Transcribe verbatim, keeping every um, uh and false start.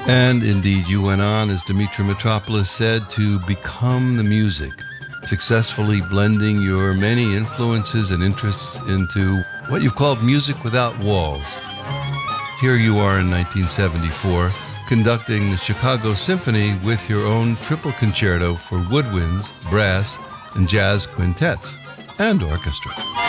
And indeed, you went on, as Dimitri Mitropoulos said, to become the music, successfully blending your many influences and interests into what you've called music without walls. Here you are in nineteen seventy-four, conducting the Chicago Symphony with your own triple concerto for woodwinds, brass, and jazz quintets and orchestra.